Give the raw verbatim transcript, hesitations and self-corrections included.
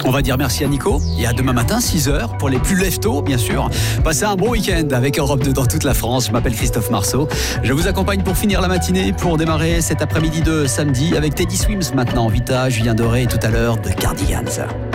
On va dire merci à Nico et à demain matin six heures pour les plus lève-tôt bien sûr. Passez un bon week-end avec Europe deux dans toute la France. Je m'appelle Christophe Marceau. Je vous accompagne pour finir la matinée, pour démarrer cet après-midi de samedi avec Teddy Swims maintenant, Vita, Julien Doré et tout à l'heure The Cardigans.